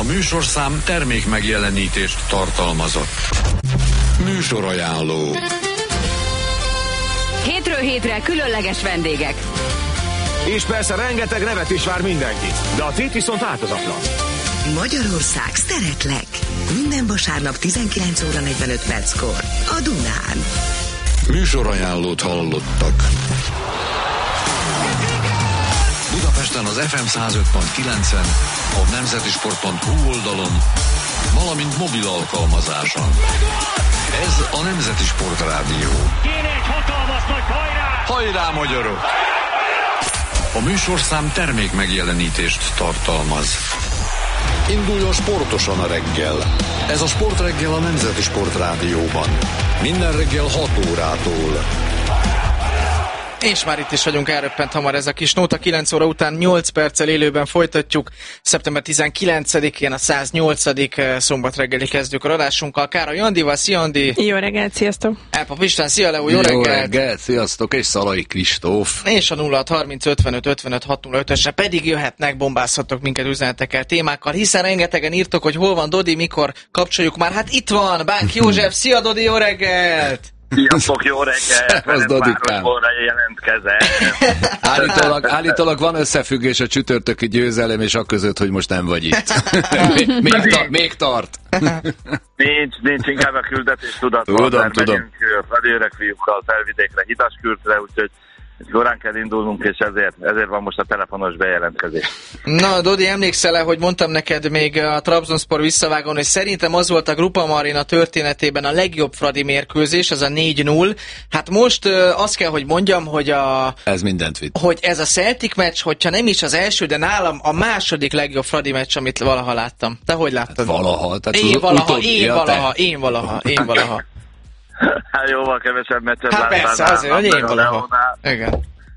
műsorszám termék megjelenítést tartalmazott. Műsorajánló. Hétről hétre különleges vendégek. És persze rengeteg nevet is vár mindenki. De a tét viszont változatlan. Magyarország szeretlek. Minden vasárnap 19 óra 45 perckor a Dunán. Műsorajánlót hallottak. Budapesten az FM 105.9-en, a nemzetisport.hu oldalon, valamint mobil alkalmazáson. Ez a Nemzeti Sport Rádió. Kéne egy hatalmas nagy hajrá! Hajrá, magyarok! A műsorszám termék megjelenítést tartalmaz. Induljon sportosan a reggel. Ez a Sportreggel a Nemzeti Sport Rádióban. Minden reggel 6 órától. És már itt is vagyunk, elröppent hamar ez a kis nóta. 9 óra után 8 perccel élőben folytatjuk. Szeptember 19-én a 108. szombat reggeli kezdjük a adásunkkal. Károly Andival, szia Andi! Jó reggelt, sziasztok! Elpap István, szia Leo, jó reggelt! Jó reggelt, sziasztok, és Szalai Kristóf. És a 0630 55 55 605-ösre pedig jöhetnek, bombázhatok minket üzenetekkel, témákkal, hiszen rengetegen írtok, hogy hol van Dodi, mikor kapcsoljuk már. Hát itt van, Bánk József, szia Dodi, jó reggelt! Sziasztok, jó reggelt! Az Dodikám. Jelentkezem. Állítólag van összefüggés a csütörtöki győzelem és a között, hogy most nem vagy itt. még tart. Nincs, inkább a küldetés tudatban. Tudom. Megyünk az öreg fiúkkal felvidékre, Hitaskürtre, úgyhogy korán kell indulnunk, és ezért van most a telefonos bejelentkezés. Na, Dodi, emlékszel-e, hogy mondtam neked még a Trabzonspor visszavágón, hogy szerintem az volt a Grupa Marina történetében a legjobb Fradi mérkőzés, az a 4-0. Hát most azt kell, hogy mondjam, hogy ez mindent vitt. Hogy ez a Celtic meccs, hogyha nem is az első, de nálam a második legjobb Fradi meccs, amit valaha láttam. Te hogy láttad? Valaha. Én valaha. Hát jóval kevesebb meccset láttál. Hát persze, azért, hogy én valaha. Igen.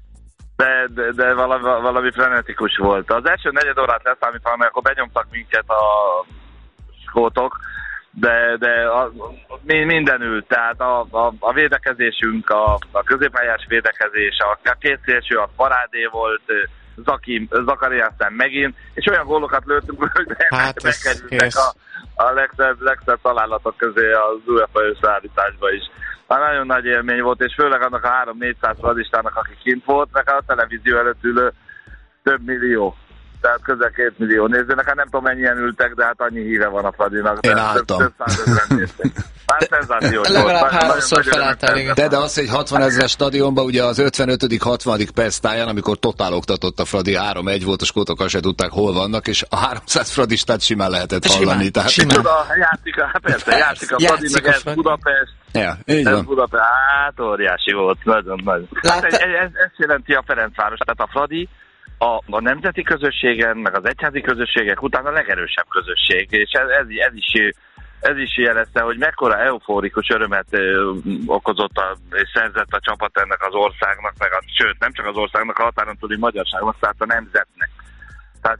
De valami frenetikus volt. Az első negyed órát leszámítva, amikor benyomtak minket a skótok, de mindenütt, tehát a védekezésünk, a középpályás védekezés, a két szélső, a parádé volt, Zakariásztán megint, és olyan gólokat lőttünk, hogy bekerültek a legszebb találatok közé az UEFA összeállításba is. Nagyon nagy élmény volt, és főleg annak a 300-400 fradistának, aki kint volt, meg a televízió előtt ülő több millió. Tehát közel 2 millió nézőnek, hát nem tudom mennyien ültek, de hát annyi híre van a Fradinak. Én álltam. Több százezren néztek. Hát szenzációs volt. Legalább 3-szor felálltál, igen. De az, hogy 60 000 stadionban, ugye az 55.-60. perc táján, amikor totál oktatott a Fradi, 3-1 volt, a skótok se tudták, hol vannak, és a 300 fradistát simán lehetett hallani. Simán. Játszik a Fradi, meg ez Budapest. Ja, így van. Budapest, hát óriási volt, nagyon. Hát ez jelenti a Ferencváros, tehát a Fradi a nemzeti közösségen, meg az egyházi közösségek után a legerősebb közösség, és ez is jelezte, hogy mekkora eufórikus örömet okozott és szerzett a csapat ennek az országnak, sőt, nem csak az országnak, a határon túli magyarságnak, tehát a nemzetnek. Tehát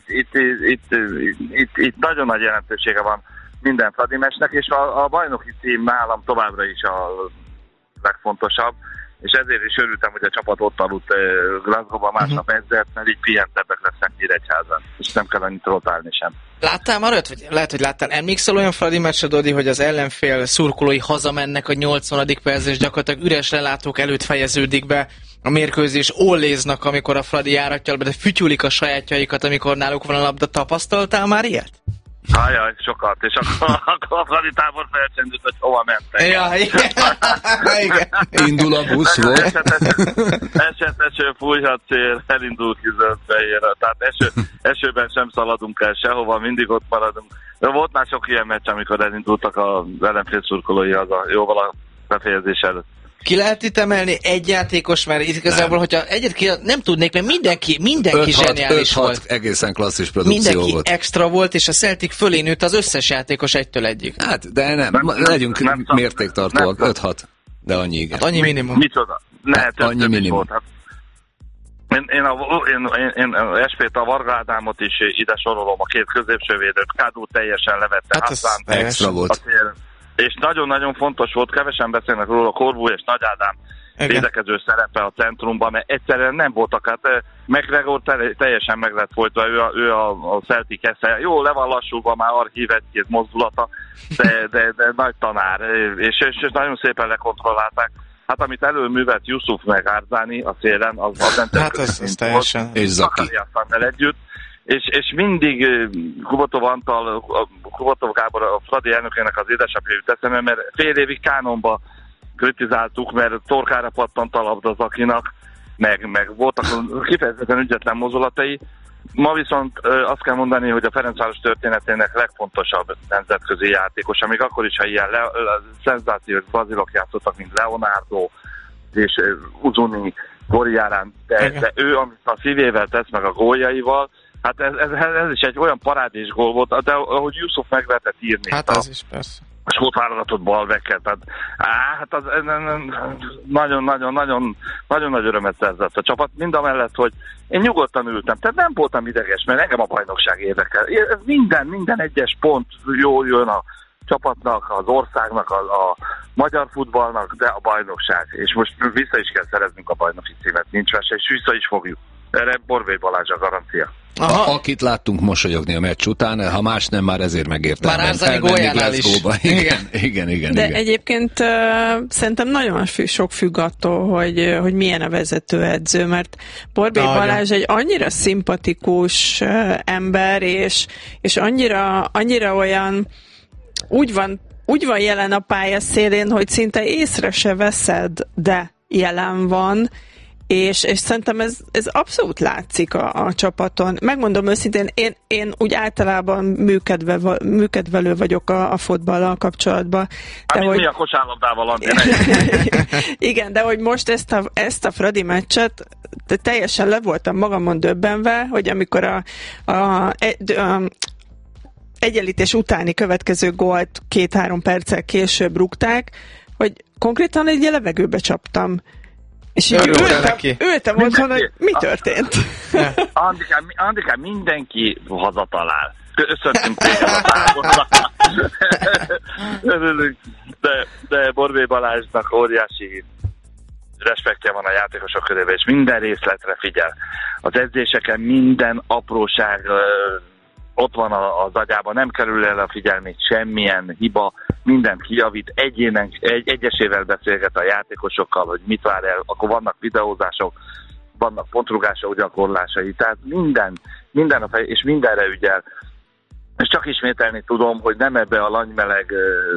itt nagyon nagy jelentősége van minden Fradi meccsnek, és a bajnoki cím nálam továbbra is a legfontosabb, és ezért is örültem, hogy a csapat ott aludt Glasgow-ban másnap edzett, mert így pihentebbek lesznek Nyíregyházan, és nem kell annyit rotálni sem. Láttál már olyat, vagy lehet, hogy láttál, emlékszel olyan Fradi meccsre, Dodi, hogy az ellenfél szurkolói hazamennek a 80. percre, és gyakorlatilag üres lelátók előtt fejeződik be a mérkőzés, olléznak, amikor a Fradi járatja be, de fütyülik a sajátjaikat, amikor náluk van a labda. Tapasztaltál már ilyet? Ajaj, sokat, és akkor a Fradi tábor felcsendült, hogy hova mentek. Ja, igen. Indul a busz, volt. Eső, fújhat szél, elindul ki zöld-fehérre. Tehát esőben sem szaladunk el sehova, mindig ott maradunk. De volt már sok ilyen meccs, amikor elindultak az ellenfél szurkolói haza, jóval a befejezés előtt. Ki lehet itt emelni egy játékos, mert itt igazából, hogyha egyet nem tudnék, mert mindenki zseniális volt. Egészen klasszis produkció mindenki volt. Extra volt, és a Celtic fölé nőtt az összes játékos 1-1-ig. Hát, de nem legyünk mértéktartóak, 5-6, de annyi igen. Hát annyi minimum. Micsoda? Annyi minimum. Én Espét, a Varga Ádámot is ide sorolom, a két középsővédőt, Kádú teljesen levette, hát Hassan extra volt. És nagyon-nagyon fontos volt, kevesen beszélnek róla, Korbú és Nagy Ádám védekező szerepe a centrumban, mert egyszerűen nem voltak, hát McGregor teljesen meg lett folytva, ő a Celtic esze. Jó, le van lassulva már archív egy-két mozdulata, de nagy tanár, és nagyon szépen lekontrollálták. Hát amit előművelt Yusuf meg Arzani a szélen, az nem hát az teljesen. És Zaki. Együtt. És mindig Kubatov Gábor, a Fradi elnökének az édesapja jut eszembe, mert fél évig Kánonba kritizáltuk, mert torkára pattant a labda Zakinak, meg voltak kifejezetten ügyetlen mozdulatai. Ma viszont azt kell mondani, hogy a Ferencváros történetének legfontosabb nemzetközi játékos, amíg akkor is, ha ilyen szenzációs brazilok játszottak, mint Leonardo és Uzuni, Goriárán, de ő, amit a szívével tesz, meg a góljaival, hát ez is egy olyan parádés gól volt, de ahogy Yusuf megvetett írni. Hát az is persze. A skót válogatott balvekkel, tehát hát az nagyon nagy örömet szerzett a csapat, mindamellett, hogy én nyugodtan ültem, tehát nem voltam ideges, mert engem a bajnokság érdekel. Ez minden egyes pont jó jön a csapatnak, az országnak, a magyar futballnak, de a bajnokság. És most vissza is kell szereznünk a bajnoki címet, nincs mese, és vissza is fogjuk. Erre Borbély Balázs a garancia. Akit láttunk mosolyogni a meccs után, ha más nem, már ezért megértem. Már Arzani góljánál is. Igen. De egyébként szerintem nagyon sok függ attól, hogy milyen a vezetőedző, mert Borbély Balázs egy annyira szimpatikus ember, és annyira olyan úgy van jelen a pálya szélén, hogy szinte észre se veszed, de jelen van, és szerintem ez abszolút látszik a csapaton. Megmondom őszintén, én úgy általában műkedvelő vagyok a futballal kapcsolatban. Mi a kosárlabdával, Antti? Igen, de hogy most ezt a Fradi meccset teljesen le voltam magamon döbbenve, hogy amikor a egyenlítés utáni következő gólt 2-3 perccel később rúgták, hogy konkrétan egy levegőbe csaptam. És így ültem otthon, hogy mi történt. Andikám, mindenki hazatalál. Köszöntünk téged a táborba. De Borbély Balázsnak óriási respektje van a játékosok körében, és minden részletre figyel. Az edzéseken minden apróság ott van az agyában, nem kerül el a figyelmét semmilyen hiba, mindent kijavít, egyesével beszélget a játékosokkal, hogy mit vár el, akkor vannak videózások, vannak pontrugások, gyakorlásai, tehát minden a fej, és mindenre ügyel. És csak ismételni tudom, hogy nem ebbe a langymeleg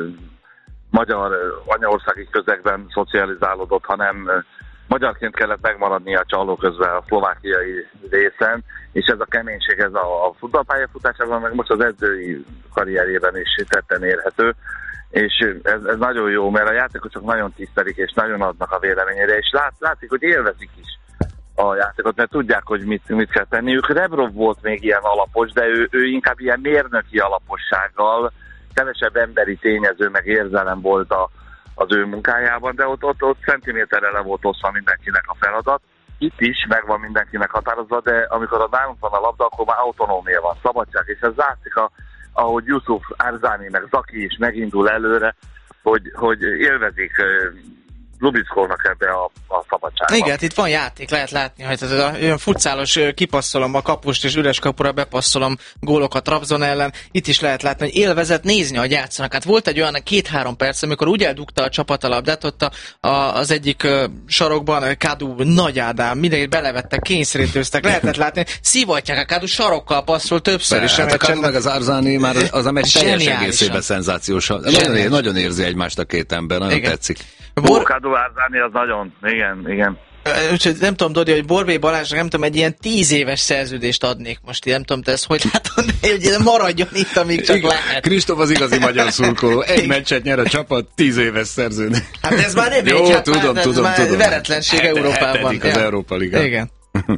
magyar anyaországi közegben szocializálódott, hanem magyarként kellett megmaradnia a csaló közben a szlovákiai részen, és ez a keménység, ez a futballpályafutásában, meg most az edzői karrierjében is tetten érhető, és ez nagyon jó, mert a játékosok nagyon tisztelik, és nagyon adnak a véleményére, és látszik, hogy élvezik is a játékot, mert tudják, hogy mit kell tenniük. Rebrov volt még ilyen alapos, de ő inkább ilyen mérnöki alapossággal, kevesebb emberi tényező, meg érzelem volt az ő munkájában, de ott centiméterre le volt osztva mindenkinek a feladat. Itt is megvan mindenkinek határozva, de amikor a nálunk van a labda, akkor már autonómia van, szabadság, és ez látszik, ahogy Yusuf, Arzani, meg Zaki is megindul előre, hogy élvezik Lubickolnak ebbe a szabadságban. Igen, itt van játék, lehet látni, hogy ez olyan futszálos kipasszolom a kapust, és üres kapura bepasszolom gólokat Trabzon ellen. Itt is lehet látni, hogy élvezet nézni, hogy játszanak. Hát volt egy olyan 2-3 perc, amikor úgy eldugta a csapat a labdát, ott az egyik sarokban Kadu, Nagy Ádám, mindenki belevettek, kényszerítőztek, lehetett látni, szívatják a Kadu, sarokkal passzol többször is. Hát a Kadu meg az Arzani már az a meccs teljes egészében szenzációs. Nagyon érzi egymást a két ember, nagyon tetszik. Kadu Arzani az nagyon, igen. Úgyhogy nem tudom, Dodi, hogy Borbély Balázsnak nem tudom, egy ilyen 10 éves szerződést adnék most, nem tudom, te ezt hogy látod, hogy maradjon itt, amíg csak lehet. Kristóf az igazi magyar szurkoló, egy meccset nyer a csapat, 10 éves szerződés. Hát ez már nem jó, egy, tudom. Már veretlenség Európában. Az Európa Liga. Igen.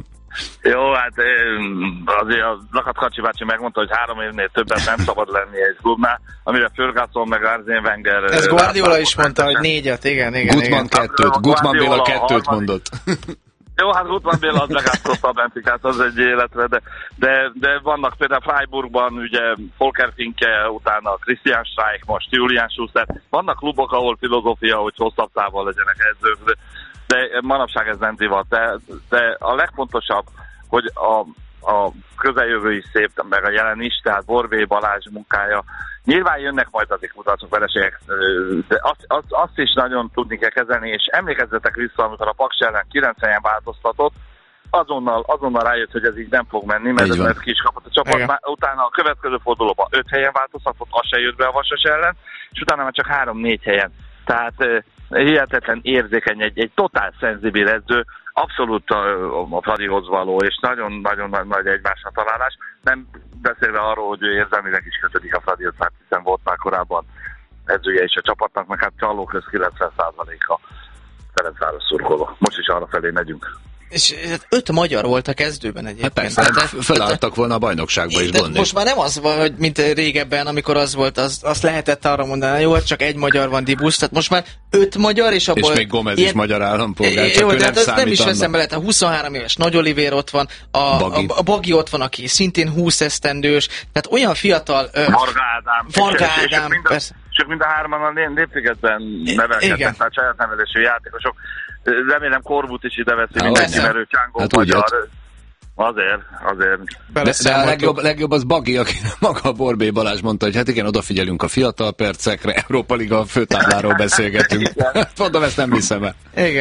Jó, hát azért a Lakat Kacsi bácsi megmondta, hogy 3 évnél többet nem szabad lenni egy klubnál, amire Ferguson meg Arsene Wenger... Ez Guardiola is mondta, hogy 4-et, igen. Gutmann 2-t, Gutmann Béla 2-t mondott. Jó, hát Gutmann Béla az megálltotta a Benficát, az egy életre, de vannak például Freiburgban, ugye Volker Finke, utána Christian Streich, most Julian Schuster. Vannak klubok, ahol filozófia, hogy hosszabb távon legyenek edzők, de manapság ez nem divat, de a legfontosabb, hogy a közeljövő is szép, meg a jelen is, tehát Borbély Balázs munkája. Nyilván jönnek majd azért kudarcok, vereségek, de azt is nagyon tudni kell kezelni, és emlékezzetek vissza, amikor a Paks ellen 90-en változtatott, azonnal rájött, hogy ez így nem fog menni, mert ki is kapott a csapat. Utána a következő fordulóban 5 helyen változtatott, az se jött be a Vasas ellen, és utána már csak 3-4 helyen. Tehát hihetetlen érzékeny, egy totál szenzibil edző, abszolút a Fradihoz való, és nagyon-nagyon nagy egymásra találás. Nem beszélve arról, hogy ő érzelmileg is kötődik a Fradihoz, mert hiszen volt már korábban edzője is a csapatnak, meg hát csalók köz 90%-a Ferencváros szurkoló. Most is arra felé megyünk. És 5 magyar volt a kezdőben egyébként. Hát persze, felálltak volna a bajnokságba is, gondolj. Most már nem az van, hogy mint régebben, amikor az volt, azt lehetett arra mondani, jó, csak egy magyar van Dibusz, tehát most már 5 magyar, és abból... És még Gomez is magyar állampolgár, csak jó, ő tehát nem is veszem bele, a 23 éves Nagy Olivér ott van, a Bagi ott van, aki szintén 20 esztendős, tehát olyan fiatal... Varga Ádám, csak mind a hárman a Népszigetben nevelkedtek, tehát saját nevelésű játékosok. Remélem Korbut is ide veszi mindenki, mert ő Csángó hát magyar. Azért. De a legjobb az Bagi, aki maga a Borbély Balázs mondta, hogy hát igen, odafigyelünk a fiatal percekre, Európa Liga főtábláról beszélgetünk. Mondom, ezt nem hiszem el.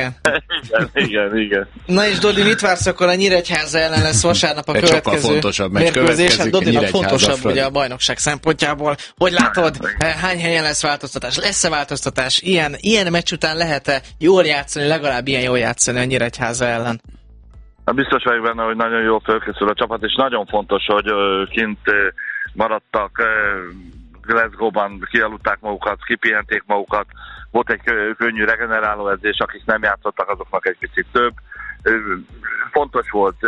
Igen. Na és Dodi, mit vársz akkor? A Nyíregyháza ellen lesz vasárnap a következő mérkőzés? Hát Dodinak fontosabb ugye a bajnokság szempontjából. Hogy látod, hány helyen lesz változtatás? Lesz-e változtatás? Ilyen meccs után lehet-e jól játszani, legalább ilyen jól játszani a Nyíregyháza ellen? Biztos vagyok benne, hogy nagyon jól felkészül a csapat, és nagyon fontos, hogy kint maradtak, Glasgow-ban kialudták magukat, kipihenték magukat, volt egy könnyű regeneráló edzés, akik nem játszottak, azoknak egy picit több. Fontos volt,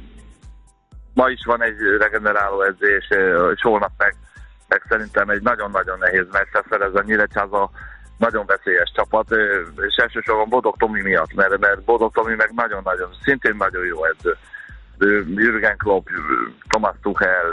ma is van egy regeneráló edzés, és holnap meg szerintem egy nagyon-nagyon nehéz meccs lesz, mert ez a Nyíregyháza nagyon veszélyes csapat, és elsősorban Bodog Tomi miatt, mert Bodog Tomi meg nagyon-nagyon, szintén nagyon jó edző. Jürgen Klopp, Thomas Tuchel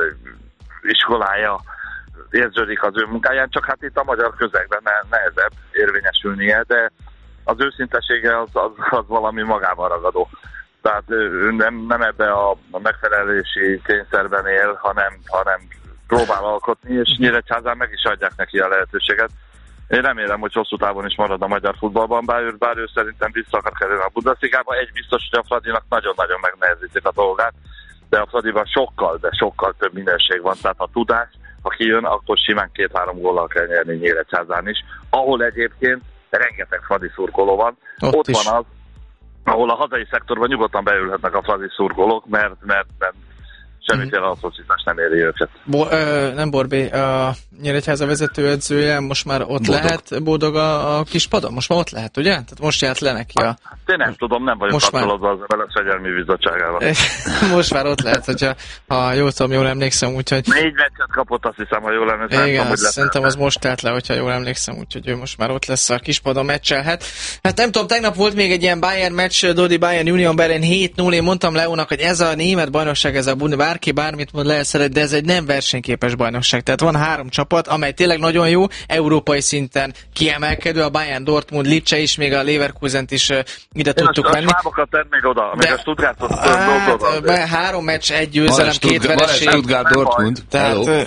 iskolája érződik az ő munkáján, csak hát itt a magyar közegben nehezebb érvényesülnie, de az őszintesége az valami magával ragadó. Tehát ő nem ebbe a megfelelési kényszerben él, hanem próbál alkotni, és Nyíregyházán meg is adják neki a lehetőséget. Én remélem, hogy hosszú távon is marad a magyar futballban, bár ő szerintem vissza akar kerülni a Bundesligába. Egy biztos, hogy a Fradinak nagyon-nagyon megnehezítik a dolgát, de a Fradiban sokkal több mindenség van. Tehát a tudás, ha kijön, akkor simán 2-3 góllal kell nyerni Nyíregyházán is, ahol egyébként rengeteg Fradi szurkoló van. Ott van az, ahol a hazai szektorban nyugodtan beülhetnek a Fradi szurkolók, mert semmiféle atrocitás nem éri őket. Nem Borbély, a Nyíregyháza vezetőedzője most már ott lehet, Boldog a kispadon? Most már ott lehet, ugye? Tehát most járt le neki a... Én nem tudom, nem vagyok kapcsolatban az Fegyelmi Bizottságával. Most már ott lehet, hogyha jól emlékszem, úgyhogy... 4 meccset kapott, azt hiszem, ha jól emlékszem. Igen, szerintem az most állt le, hogyha jól emlékszem, úgyhogy ő most már ott lesz a kispadon meccselhet. Hát nem tudom, tegnap volt még egy ilyen Bayern meccs, Dodi Bayern Union Berlin 7-0, én mondtam Leónak, hogy ez a német bajnokság, ez a bárki bármit mond, lehet szeret, de ez egy nem versenyképes bajnokság. Tehát van 3 csapat, amely tényleg nagyon jó, európai szinten kiemelkedő, a Bayern, Dortmund, Lipcse is, még a Leverkusent is ide tudtuk venni. A svábokat tennék oda, még a Stuttgartot oda. 3 meccs, 1 győzelem, 2 vereség. Stuttgart, Dortmund. Tehát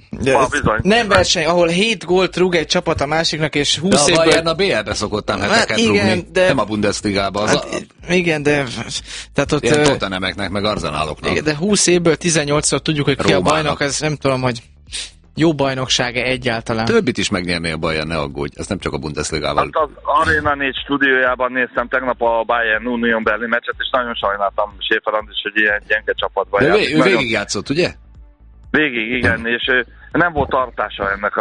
nem verseny, ahol 7 gólt rúg egy csapat a másiknak, és 20 évből... A Bayern a BL-be szokott heteket rúgni, nem a Bundesligába. Igen, de... Tehát ott... Ilyen Tottenhameknek, meg Arsenaloknak. De 20 évből 18-szor tudjuk, hogy ki a bajnok, ez nem tudom, hogy jó bajnoksága egyáltalán. Többit is megnyerné a Bayern, ne aggódj, ez nem csak a Bundesligával. Hát az Arena 4 stúdiójában néztem tegnap a Bayern Union Berlin meccset, és nagyon sajnáltam Schäfer Andris, hogy ilyen gyenge csapatban játszott. De ő végigjátszott, ugye? Végig, igen, és nem volt tartása ennek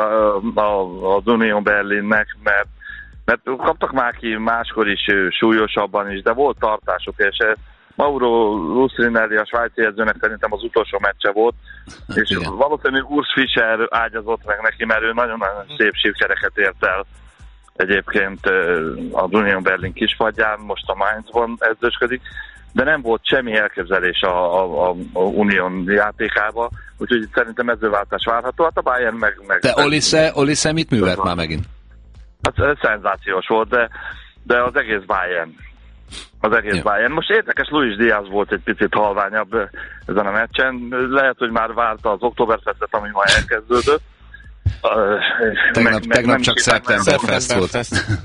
az Union Berlinnek, mert kaptak már ki máskor is súlyosabban is, de volt tartásuk, és Mauro Lusrinelli, a svájci edzőnek szerintem az utolsó meccse volt, és igen. Valószínűleg Urs Fischer ágyazott meg neki, mert ő nagyon-nagyon szép sikereket ért el egyébként az Union Berlin kispadján, most a Mainzban edzősködik, de nem volt semmi elképzelés a Union játékába, úgyhogy szerintem edzőváltás várható, hát a Bayern meg... De Olise mit művelt már megint? Hát szenzációs volt, de az egész Bayern az egész Bayern. Most érdekes, Luis Diaz volt egy picit halványabb ezen a meccsen. Lehet, hogy már várta az Oktoberfestet, ami ma elkezdődött. Tegnap csak Septemberfest volt.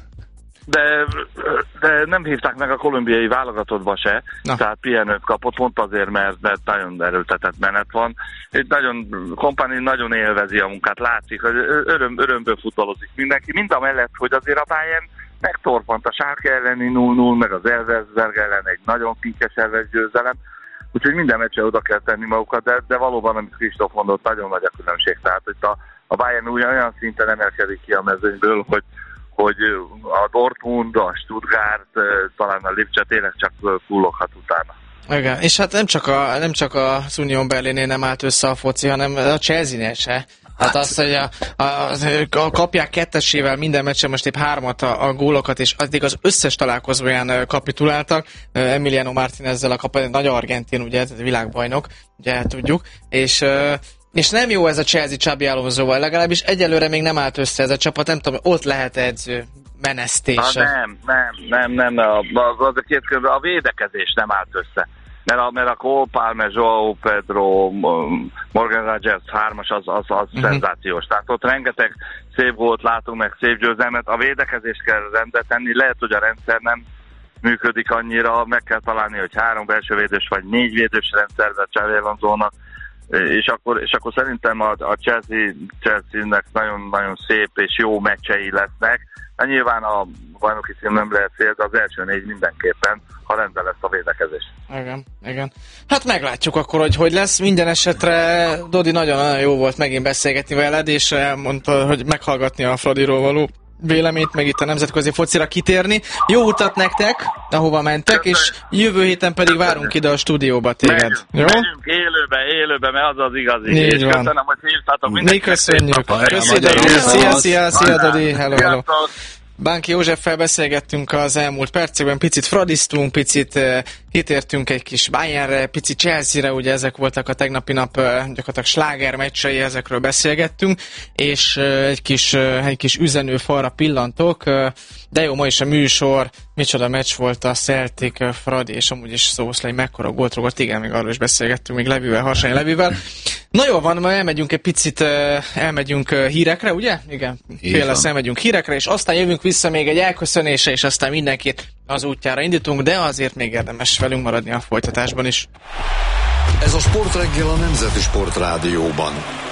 De nem hívták meg a kolumbiai válogatottba se, tehát pihenőt kapott, pont azért, mert nagyon erőltetett menet van. Kompany nagyon élvezi a munkát, látszik, hogy örömből futballozik mindenki, mind a mellett, hogy azért a Bayern megtorpant a Schalke elleni 0-0, meg az Elversberg ellen egy nagyon pinkes elves győzelem, úgyhogy minden meccsre oda kell tenni magukat, de valóban, amit Kristóf mondott, nagyon nagy a különbség, tehát hogy a Bayern olyan szinten emelkedik ki a mezőnyből, hogy a Dortmund, a Stuttgart, talán a Lipcse tényleg csak kulloghat utána. Igen, és hát nem csak az Union Berlinnél nem állt össze a foci, hanem a Chelsea-nél se. Hát azt, hogy kapják kettesével minden meccsen most épp 3-at a gólokat, és addig az összes találkozóján kapituláltak. Emiliano Martinezzel a nagy argentin, ugye, világbajnok, ugye tudjuk, és nem jó ez a Chelsea Xabi Alonsoval, legalábbis egyelőre még nem állt össze ez a csapat, nem tudom, ott lehet edző menesztése. Nem, a védekezés nem állt össze. Mert a Cole Palmer, Joao Pedro, Morgan Rogers 3-as az szenzációs. Tehát ott rengeteg szép gólt látunk, meg szép győzelmet. A védekezést kell rendbe tenni. Lehet, hogy a rendszer nem működik annyira, meg kell találni, hogy 3 belsővédős vagy 4 védős rendszerben Xabi Alonsónak. És akkor szerintem a Chelsea-nek nagyon szép és jó meccsei lesznek. Nyilván a bajnoki cím nem lehet cél, de az első 4 mindenképpen, ha rendben lesz a védekezés. Igen. Hát meglátjuk akkor, hogy lesz. Minden esetre Dodi nagyon jó volt megint beszélgetni veled, és elmondta, hogy meghallgatni a Fradiról való véleményt, meg itt a nemzetközi focira kitérni. Jó utat nektek, ahova mentek, és jövő héten pedig várunk ide a stúdióba téged. Megyünk élőbe, mert az igazi. Így van. Köszönöm, hogy hívtatok mindenki. Mi köszönjük. Szia, Dodi. Hello. Bánki Józseffel beszélgettünk az elmúlt percekben, picit fradiztunk, picit kitértünk egy kis Bayernre, picit Chelsea-re, ugye ezek voltak a tegnapi nap gyakorlatilag sláger meccsei, ezekről beszélgettünk, és egy kis üzenőfalra pillantok, de jó, ma is a műsor, micsoda meccs volt a Celtic, Fradi, és amúgy is Szoboszlai mekkora gólt rúgott, igen, még arról is beszélgettünk, még Levivel, Harsányi Levivel. Na jó van, ma elmegyünk egy picit, hírekre, ugye? Igen, elmegyünk hírekre, és aztán jövünk vissza még egy elköszönése, és aztán mindenkit az útjára indítunk, de azért még érdemes velünk maradni a folytatásban is. Ez a Sportreggel a Nemzeti Sportrádióban.